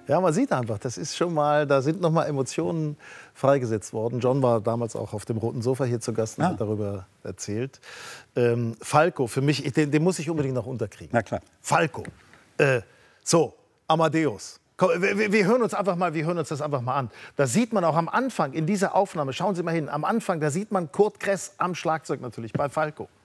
Ja, man sieht einfach, das ist schon mal, da sind noch mal Emotionen freigesetzt worden. John war damals auch auf dem roten Sofa hier zu Gast und hat darüber erzählt. Falco, für mich, den muss ich unbedingt noch unterkriegen. Na klar. Falco. So, Amadeus. Komm, wir hören uns das einfach mal an. Da sieht man auch am Anfang in dieser Aufnahme, schauen Sie mal hin, am Anfang, da sieht man Kurt Kress am Schlagzeug natürlich bei Falco.